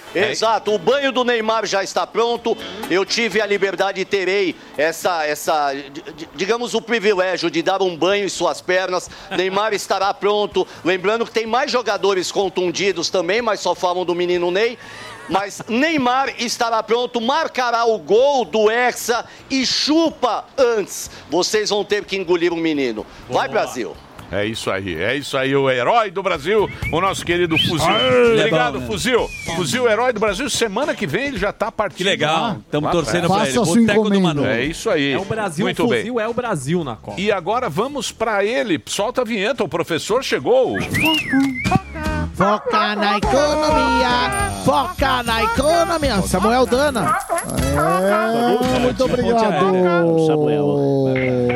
Exato, o banho do Neymar já está pronto. Eu tive a liberdade e terei digamos, o privilégio de dar um banho em suas pernas. Neymar estará pronto. Lembrando que tem mais jogadores contundidos também, mas só falam do menino Ney. Mas Neymar estará pronto, marcará o gol do Hexa e chupa antes. Vocês vão ter que engolir um menino. Vai, Brasil! É isso aí, o herói do Brasil, o nosso querido Fuzil. Obrigado, Fuzil. Fuzil, herói do Brasil, semana que vem ele já tá partindo. Que legal, estamos torcendo pra ele. Boteco do Manu. É isso aí. É o Brasil, muito o Fuzil bem. é o Brasil na Copa. E agora vamos pra ele, solta a vinheta, o professor chegou. Foca na economia, foca na economia. Samuel Dana. Muito obrigado, Samuel.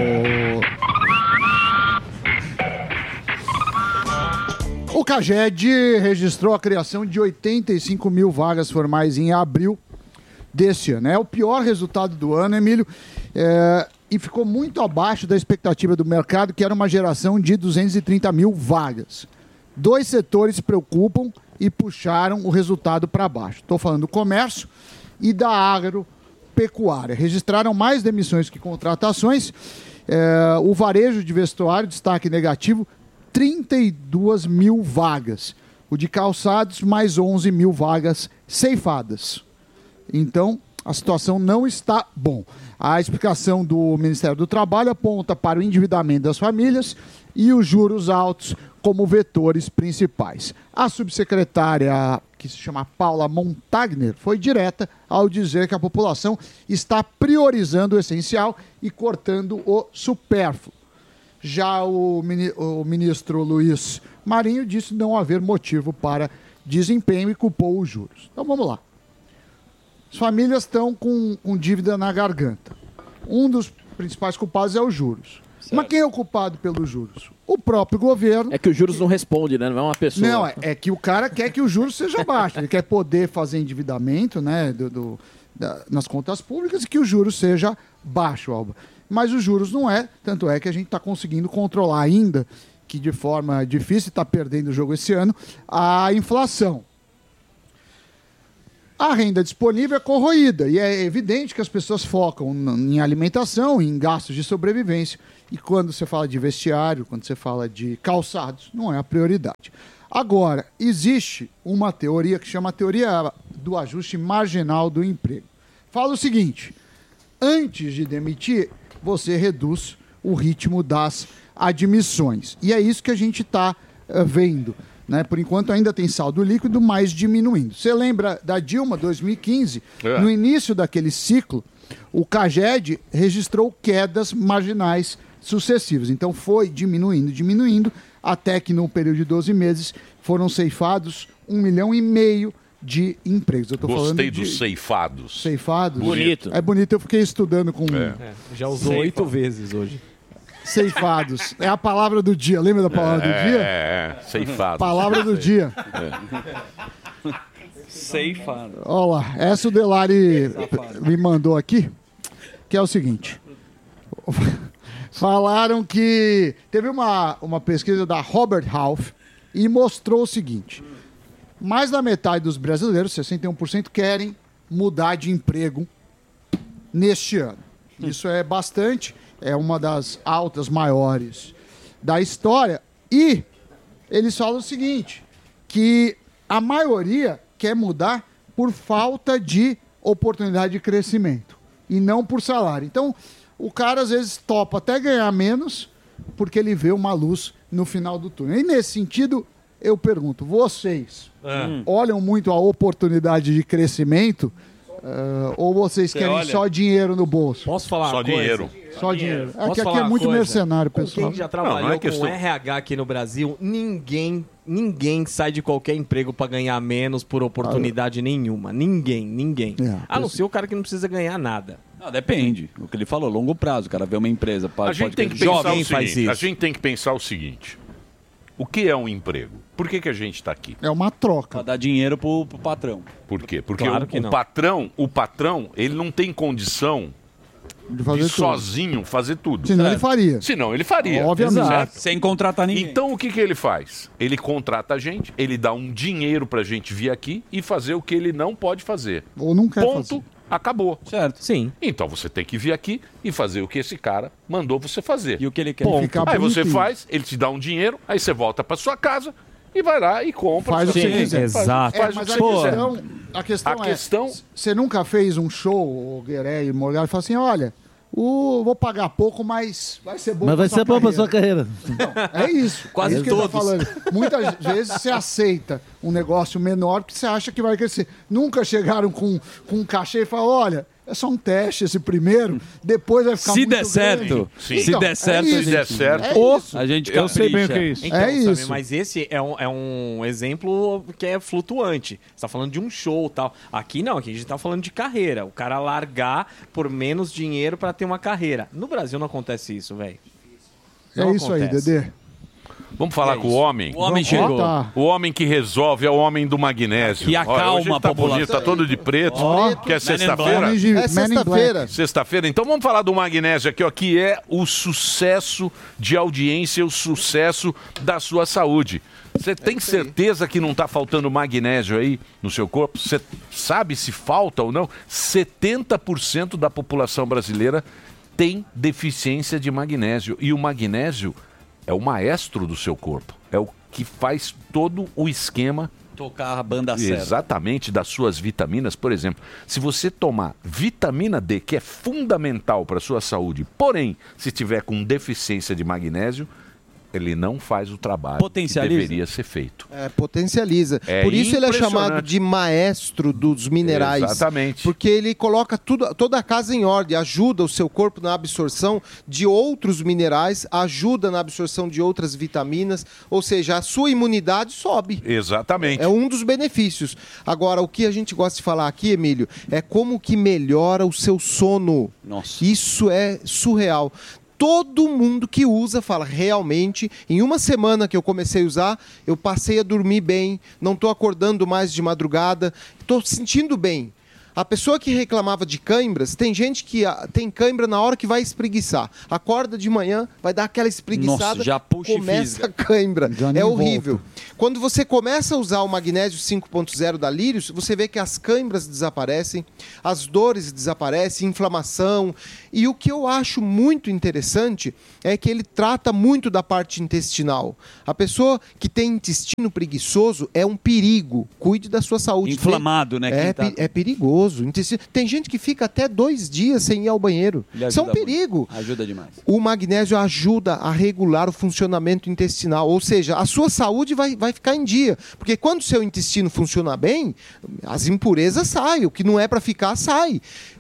O CAGED registrou a criação de 85 mil vagas formais em abril deste ano. É o pior resultado do ano, Emílio, e ficou muito abaixo da expectativa do mercado, que era uma geração de 230 mil vagas. Dois setores preocupam e puxaram o resultado para baixo. Estou falando do comércio e da agropecuária. Registraram mais demissões que contratações. O varejo de vestuário, destaque negativo, 32 mil vagas. O de calçados, mais 11 mil vagas ceifadas. Então, a situação não está bom. A explicação do Ministério do Trabalho aponta para o endividamento das famílias e os juros altos como vetores principais. A subsecretária, que se chama Paula Montagner, foi direta ao dizer que a população está priorizando o essencial e cortando o supérfluo. Já o ministro Luiz Marinho disse não haver motivo para desempenho e culpou os juros. Então vamos lá. As famílias estão com dívida na garganta. Um dos principais culpados é os juros. Certo. Mas quem é o culpado pelos juros? O próprio governo. É que os juros não respondem, né? Não é uma pessoa. Não, é que o cara quer que o juros seja baixo. Ele quer poder fazer endividamento, né, nas contas públicas e que o juros seja baixo, Alba. Mas os juros não é, tanto é que a gente está conseguindo controlar ainda, que de forma difícil está perdendo o jogo esse ano, a inflação. A renda disponível é corroída e é evidente que as pessoas focam em alimentação, em gastos de sobrevivência. E quando você fala de vestiário, quando você fala de calçados, não é a prioridade. Agora, existe uma teoria que chama a teoria do ajuste marginal do emprego. Fala o seguinte: antes de demitir, você reduz o ritmo das admissões. E é isso que a gente está vendo. Né? Por enquanto ainda tem saldo líquido, mas diminuindo. Você lembra da Dilma, 2015? No início daquele ciclo, o CAGED registrou quedas marginais sucessivas. Então foi diminuindo, até que no período de 12 meses foram ceifados 1,5 milhão de empregos. Eu tô Gostei falando dos ceifados. Ceifados? Bonito. É bonito, eu fiquei estudando com... Já usou 8 vezes hoje. Ceifados. É a palavra do dia. Lembra da palavra do dia? Ceifados. Palavra do dia. Ceifado. Olha lá, essa o Delari me mandou aqui, que é o seguinte. Falaram que teve uma pesquisa da Robert Half e mostrou o seguinte: mais da metade dos brasileiros, 61%, querem mudar de emprego neste ano. Isso é bastante, é uma das altas maiores da história. E eles falam o seguinte, que a maioria quer mudar por falta de oportunidade de crescimento e não por salário. Então, o cara às vezes topa até ganhar menos porque ele vê uma luz no final do túnel. E nesse sentido, eu pergunto, vocês olham muito a oportunidade de crescimento ou vocês querem só dinheiro no bolso? Posso falar Só uma coisa? dinheiro. Só dinheiro. É Posso que aqui falar é uma muito coisa? mercenário, pessoal. Quem já trabalhou não é questão... com RH aqui no Brasil, ninguém sai de qualquer emprego para ganhar menos por oportunidade nenhuma. Ninguém. A não ser o cara que não precisa ganhar nada. Não, depende. O que ele falou, longo prazo. O cara vê uma empresa... A gente tem que pensar o seguinte. O que é um emprego? Por que a gente está aqui? É uma troca. Pra dar dinheiro pro patrão. Por quê? Porque Claro que não. o patrão, ele não tem condição fazer sozinho fazer tudo. Senão ele faria. Senão ele faria. Obviamente. Certo? Sem contratar ninguém. Então o que ele faz? Ele contrata a gente, ele dá um dinheiro pra gente vir aqui e fazer o que ele não pode fazer. Ou não quer Ponto. fazer. Acabou. Certo. Sim. Então você tem que vir aqui e fazer o que esse cara mandou você fazer. E o que ele quer. Ponto. Ficar Aí você bonitinho. faz, ele te dá um dinheiro, aí você volta pra sua casa e vai lá e compra. Faz o que você quiser. Exato. Faz o Mas que a você quiser. questão é, você nunca fez um show, o Gueré e Morgado, e falou assim, olha, vou pagar pouco, mas vai ser bom Mas vai ser bom pra sua carreira. Não, é isso. Quase é isso que ele tá todos. falando. Muitas vezes você aceita um negócio menor porque você acha que vai crescer. Nunca chegaram com um cachê e falaram, olha, é só um teste esse primeiro, depois vai ficar Se muito der grande. certo, Sim. se der certo, isso. Se der certo. É isso. a gente Eu sei bem o que é capricha. isso. Então, É Samir, isso. mas esse é um exemplo que é flutuante. Você tá falando de um show e tal. Aqui não, aqui a gente tá falando de carreira. O cara largar por menos dinheiro pra ter uma carreira. No Brasil não acontece isso, velho. É isso aí, Dedê. Vamos falar com o homem? O homem Vamos chegou. voltar. O homem que resolve é o homem do magnésio. Que acalma Olha, hoje ele tá a população. bonito, tá todo de preto. Que é sexta-feira. Homem de É Men in sexta-feira. Black. Sexta-feira. Então vamos falar do magnésio aqui, ó, que é o sucesso de audiência, o sucesso da sua saúde. Você tem certeza que não está faltando magnésio aí no seu corpo? Você sabe se falta ou não? 70% da população brasileira tem deficiência de magnésio. E o magnésio é o maestro do seu corpo. É o que faz todo o esquema. Tocar a banda certa. Exatamente, das suas vitaminas. Por exemplo, se você tomar vitamina D, que é fundamental para a sua saúde, porém, se tiver com deficiência de magnésio, ele não faz o trabalho que Potencializa. deveria ser feito. Potencializa. É Por isso ele é impressionante. chamado de maestro dos minerais. Exatamente. Porque ele coloca toda a casa em ordem, ajuda o seu corpo na absorção de outros minerais, ajuda na absorção de outras vitaminas, ou seja, a sua imunidade sobe. Exatamente. É um dos benefícios. Agora, o que a gente gosta de falar aqui, Emílio, é como que melhora o seu sono. Nossa. Isso é surreal. Todo mundo que usa fala, realmente, em uma semana que eu comecei a usar, eu passei a dormir bem, não estou acordando mais de madrugada, estou sentindo bem. A pessoa que reclamava de cãibras, tem gente que tem cãibra na hora que vai espreguiçar. Acorda de manhã, vai dar aquela espreguiçada, Nossa, já puxa e começa fisga. a cãibra. Já nem É horrível. volta. Quando você começa a usar o magnésio 5.0 da Lírios, você vê que as cãibras desaparecem, as dores desaparecem, inflamação. E o que eu acho muito interessante é que ele trata muito da parte intestinal. A pessoa que tem intestino preguiçoso é um perigo. Cuide da sua saúde. Inflamado, né? É, Quem tá- é perigoso. Tem gente que fica até 2 dias sem ir ao banheiro. Ele Isso é um ajuda muito. perigo. Ajuda demais. O magnésio ajuda a regular o funcionamento intestinal, ou seja, a sua saúde vai ficar em dia. Porque quando o seu intestino funciona bem, as impurezas saem, o que não é para ficar, sai.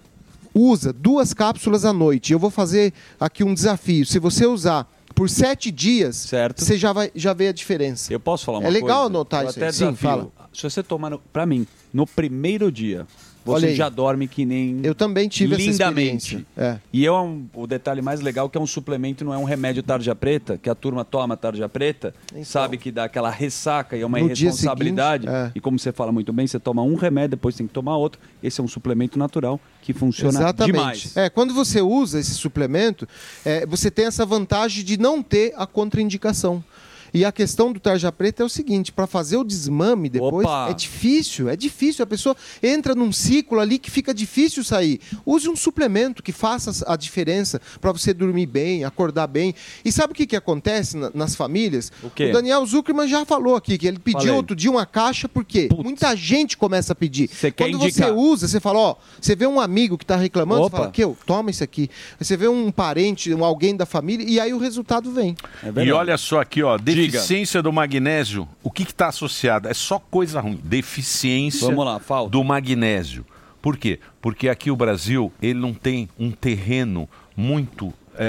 Usa 2 cápsulas à noite. Eu vou fazer aqui um desafio. Se você usar por 7 dias, Certo. você já vê a diferença. Eu posso falar uma É coisa? legal anotar Eu isso até aí. Sim, desafio. fala. Se você tomar, pra mim, no primeiro dia, Olha você aí. já dorme que nem Eu também tive essa lindamente. experiência. É. E o detalhe mais legal é que é um suplemento, não é um remédio tarja preta, que a turma toma tarja preta, Então. sabe que dá aquela ressaca e é uma No dia irresponsabilidade. seguinte, é. E como você fala muito bem, você toma um remédio, depois tem que tomar outro. Esse é um suplemento natural que funciona Exatamente. demais. Quando você usa esse suplemento, você tem essa vantagem de não ter a contraindicação. E a questão do tarja preta é o seguinte, para fazer o desmame depois, Opa! é difícil. A pessoa entra num ciclo ali que fica difícil sair. Use um suplemento que faça a diferença para você dormir bem, acordar bem. E sabe o que acontece nas famílias? O quê? Daniel Zuckerman já falou aqui, que ele pediu Falei. outro dia uma caixa, por quê? Muita gente começa a pedir. Você quer Quando indicar. você usa, você fala, ó, você vê um amigo que está reclamando, Opa. você fala, toma isso aqui. Você vê um parente, alguém da família, e aí o resultado vem. É verdade. E olha só aqui, ó, Diga. deficiência do magnésio, o que está associado? É só coisa ruim, deficiência Vamos lá, falta. do magnésio. Por quê? Porque aqui o Brasil, ele não tem um terreno muito...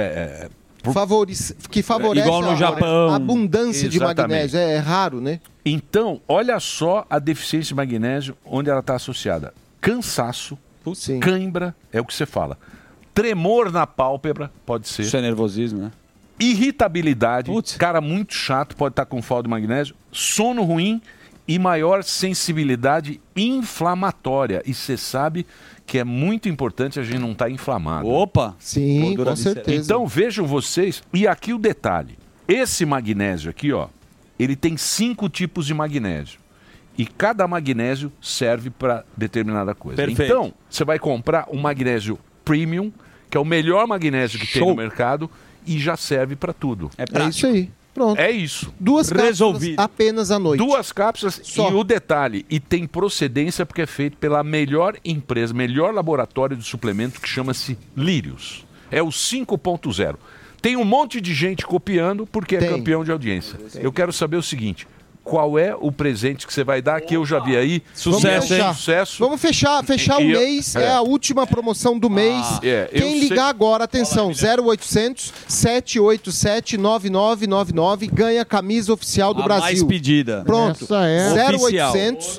Que favorece Igual no Japão. a abundância de Exatamente. magnésio. É raro, né? Então, olha só a deficiência de magnésio, onde ela está associada. Cansaço, Sim. cãibra, é o que você fala. Tremor na pálpebra, pode ser. Isso é nervosismo, né? Irritabilidade, Putz. cara muito chato, pode estar com falta de magnésio. Sono ruim e maior sensibilidade inflamatória. E você sabe que é muito importante a gente não estar inflamado. Opa! Sim, com certeza. Então vejam vocês, e aqui o detalhe. Esse magnésio aqui, ó, ele tem 5 tipos de magnésio. E cada magnésio serve para determinada coisa. Perfeito. Então, você vai comprar um magnésio premium, que é o melhor magnésio que tem no mercado, e já serve para tudo. É isso aí. Pronto. É isso. 2 cápsulas apenas à noite. 2 cápsulas Só. e o detalhe, e tem procedência porque é feito pela melhor empresa, melhor laboratório de suplementos que chama-se Lírios. É o 5.0. Tem um monte de gente copiando porque é campeão de audiência. Eu quero saber o seguinte, qual é o presente que você vai dar, que eu já vi aí. Sucesso, hein? Sucesso. Vamos fechar o mês, é a última promoção do mês. Quem ligar agora, atenção, 0800 787 9999 ganha a camisa oficial do Brasil. Mais pedida. Pronto. Essa é 0800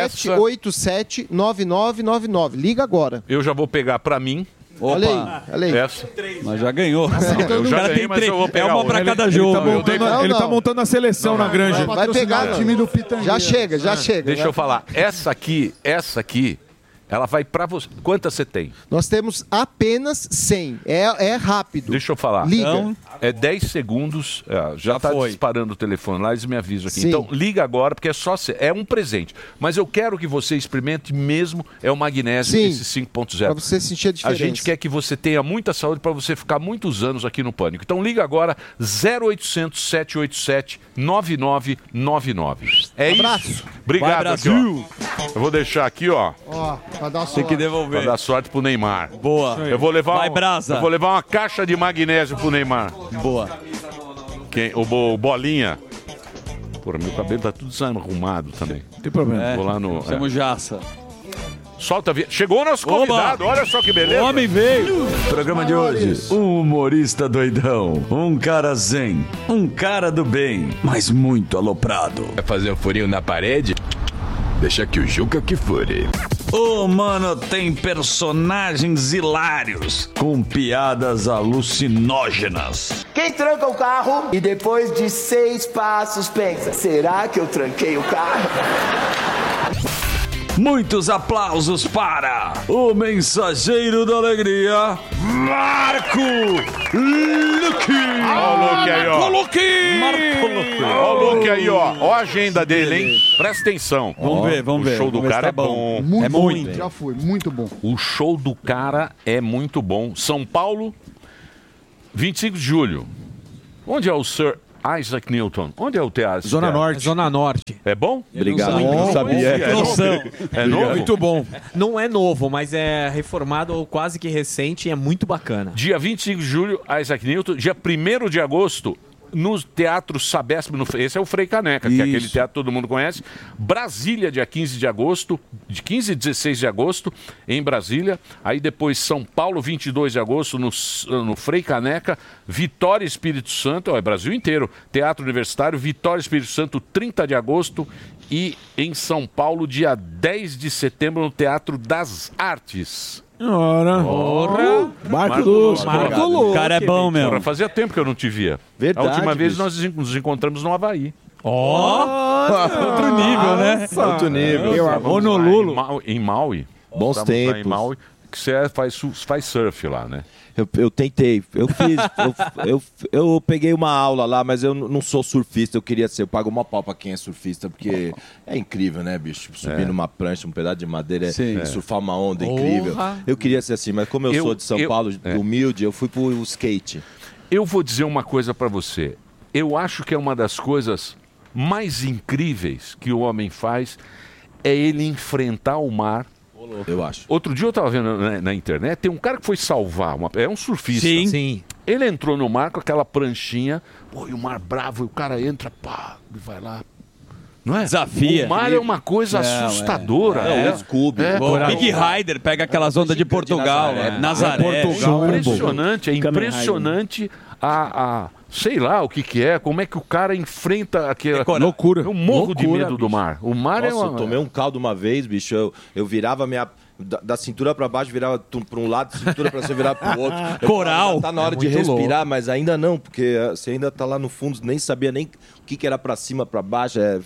787 9999. Liga agora. Eu já vou pegar pra mim. Olha aí, olha aí. Essa. Mas já ganhou. Eu já ganhei, mas eu vou pegar É uma pra cada jogo. Ele tá montando a seleção na granja. Vai pegar o time do Pitangui. Já chega, já chega. Deixa eu falar. Essa aqui, ela vai pra você. Quantas você tem? Nós temos apenas 100. É rápido. Deixa eu falar. Liga. Então, é 10 segundos. Já tá disparando o telefone lá, eles me avisam aqui. Sim. Então, liga agora, porque é um presente. Mas eu quero que você experimente mesmo o magnésio, Sim. esse 5.0. Pra você sentir a diferença. A gente quer que você tenha muita saúde para você ficar muitos anos aqui no Pânico. Então, liga agora, 0800 787 9999. É Abraço. isso. Obrigado, Vai, Brasil. aqui, ó. Eu vou deixar aqui, ó. Ó, pra dar Tem que Pra devolver. dar sorte pro Neymar. Boa. Eu vou levar Vai, Brasa. Eu vou levar uma caixa de magnésio pro Neymar. Boa. O Bolinha. Porra, meu cabelo tá tudo desarrumado também. Não tem problema. Vou lá no... Somos Jaça. Solta a vinheta. Chegou o nosso convidado, olha só que beleza. O homem veio. Programa de hoje, um humorista doidão, um cara zen, um cara do bem, mas muito aloprado. Vai fazer um furinho na parede? Deixa que o Juca que fure. O mano tem personagens hilários, com piadas alucinógenas. Quem tranca o carro e depois de 6 passos pensa, será que eu tranquei o carro? Muitos aplausos para o mensageiro da alegria, Marco Luque. Olha o Luque aí, ó. Marco Luque. Olha o Luque aí, ó. Ó a agenda dele, hein? Presta atenção. Vamos ver. O show do Vamos ver cara se é tá bom. Muito. Já fui, muito bom. O show do cara é muito bom. São Paulo, 25 de julho. Onde é o Sir Isaac Newton? Onde é o teatro? Zona Norte. Zona Norte. É bom? Obrigado. Não sabia. É novo? É novo? Muito bom. Não é novo, mas é reformado quase que recente e é muito bacana. Dia 25 de julho, Isaac Newton. Dia 1º de agosto, no Teatro Sabesp, esse é o Frei Caneca, que é aquele teatro que todo mundo conhece. Brasília, dia 15 de agosto, de 15 e 16 de agosto, em Brasília. Aí depois São Paulo, 22 de agosto, no Frei Caneca. Vitória, Espírito Santo, é Brasil inteiro. Teatro Universitário, Vitória, Espírito Santo, 30 de agosto. E em São Paulo, dia 10 de setembro, no Teatro das Artes. Ora. Marco Luque. O cara é bom mesmo. Porra, fazia tempo que eu não te via. Verdade, A última vez bicho. nós nos encontramos no Havaí. Outro nível, né? Outro nível. Honolulu. Em Maui. Bons Estávamos lá tempos. Em Maui, que você faz surf lá, né? Eu tentei, eu fiz, eu peguei uma aula lá, mas eu não sou surfista, eu queria ser, eu pago uma pau pra quem é surfista, porque é incrível, né, bicho? Tipo, subir numa prancha, um pedaço de madeira, e surfar uma onda incrível. Eu queria ser assim, mas como eu sou de São Paulo, humilde, eu fui pro skate. Eu vou dizer uma coisa pra você. Eu acho que é uma das coisas mais incríveis que o homem faz é ele enfrentar o mar. Eu acho. Outro dia eu tava vendo na internet, tem um cara que foi salvar, é um surfista. Sim. Ele entrou no mar com aquela pranchinha, pô, e o mar bravo, e o cara entra, pá, e vai lá. Não é? Desafia. O mar é uma coisa assustadora. O Scooby. Big Rider pega aquelas ondas de Portugal, Nazaré. É impressionante sei lá o que é, como é que o cara enfrenta aquela loucura. Eu morro de medo do mar. O mar Nossa, eu tomei um caldo uma vez, bicho, eu virava da cintura pra baixo, virava pra um lado, cintura pra cima, virava pro outro. Coral. Tá na hora de respirar, mas ainda não, porque você ainda tá lá no fundo, nem sabia nem o que era pra cima, pra baixo,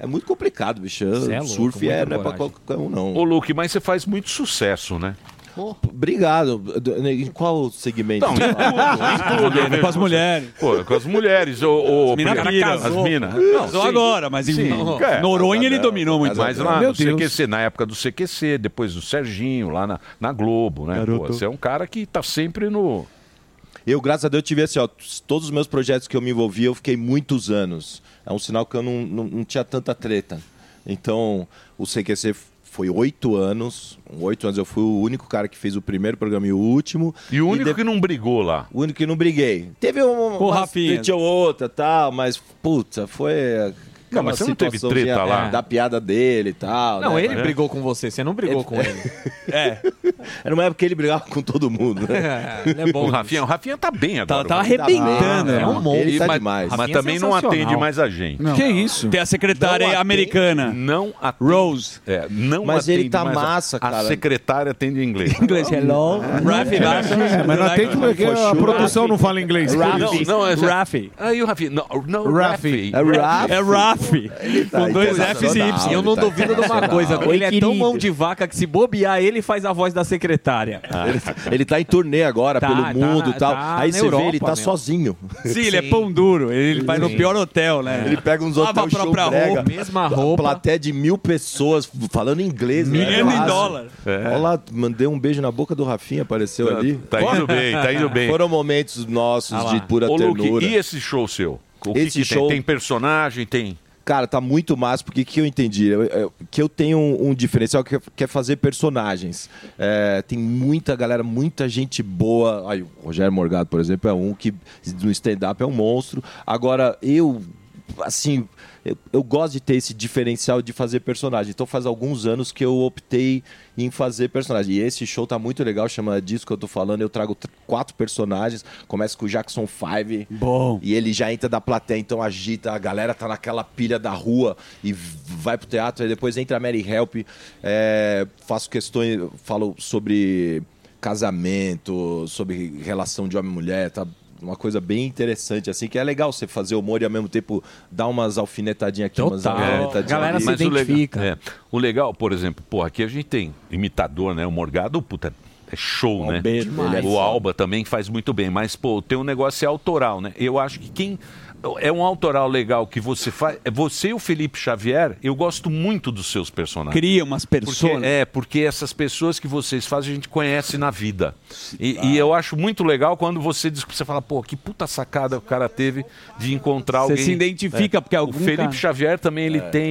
É muito complicado, bicho. Cê é louco, Surf muita não é pra coragem. qualquer um, não. Ô, Luke, mas você faz muito sucesso, né? Obrigado. Em qual segmento? Não, em tudo. Eu vejo Com as você. mulheres. Pô, com as mulheres. As mina pira. As minas. Casou agora, mas em Noronha ele dominou muito. Mas lá no CQC, na época do CQC, depois do Serginho, lá na Globo, né? Pô, você é um cara que tá sempre no... Eu, graças a Deus, tive assim, ó, todos os meus projetos que eu me envolvi, eu fiquei muitos anos. É um sinal que eu não tinha tanta treta. Então, o CQC foi 8 anos. 8 anos eu fui o único cara que fez o primeiro programa e o último. E o único que não brigou lá? O único que não briguei. Teve uma treta ou outra, tal, mas, puta, foi... Não, mas você não teve treta lá? Da piada dele e tal. Não, né? ele brigou com você não brigou com ele. Era uma época que ele brigava com todo mundo, né? Ele é bom. O Rafinha tá bem agora. Tá arrebentando. É um monstro. Ele tá mas, demais. Mas Rafinha é também não atende sensacional. mais a gente. Que isso? Tem a secretária americana. Não atende. Rose. Não Mas ele atende tá mais massa, A cara. secretária atende em inglês. Inglês, hello. Rafi, Mas não atende porque a produção não fala inglês. Não, é Rafi. Aí o Rafi. Não, Rafi. Rafi. É Rafi. Com dois F's e Y. Eu não duvido de uma coisa. Ele é tão mão de vaca que se bobear, ele faz a voz da secretária. Ele tá em turnê agora Tá, pelo mundo e tal. tá Aí na você Europa vê, ele tá mesmo. sozinho. Sim, ele é pão duro. Ele vai no pior hotel, né? Ele pega uns Lava a hotéis show própria brega. roupa. Mesma roupa. Plateia de 1.000 pessoas falando inglês. Milhão né? em dólar. Olha lá, mandei um beijo na boca do Rafinha, apareceu ali. Tá indo bem, tá indo bem. Foram momentos nossos de pura Ô, Luke, ternura. e esse show seu? O que Esse que show- tem personagem, tem... Cara, tá muito massa, porque que eu entendi? Que eu tenho um diferencial que é fazer personagens. Tem muita galera, muita gente boa. Aí, o Rogério Morgado, por exemplo, é um que no stand-up é um monstro. Agora, eu gosto de ter esse diferencial de fazer personagem. Então faz alguns anos que eu optei em fazer personagem. E esse show tá muito legal, chama Disso Que Eu Tô Falando. Eu trago 4 personagens. Começa com o Jackson 5. Bom. E ele já entra da plateia, então agita. A galera tá naquela pilha da rua e vai pro teatro. Aí depois entra a Mary Help. Faço questões, falo sobre casamento, sobre relação de homem e mulher, tá? Uma coisa bem interessante, assim, que é legal você fazer humor e ao mesmo tempo dar umas alfinetadinhas aqui, umas alfinetadinhas Galera ali. se identifica. O legal, por exemplo, aqui a gente tem imitador, né? O Morgado, puta, é show, né? O Alba também faz muito bem, mas, tem um negócio autoral, né? Eu acho que quem... É um autoral legal que você faz. Você e o Felipe Xavier, eu gosto muito dos seus personagens. Cria umas pessoas. Porque essas pessoas que vocês fazem a gente conhece na vida. E eu acho muito legal quando você fala, que puta sacada o cara teve de encontrar Você alguém. se identifica, porque O algum Felipe cara... Xavier também, ele tem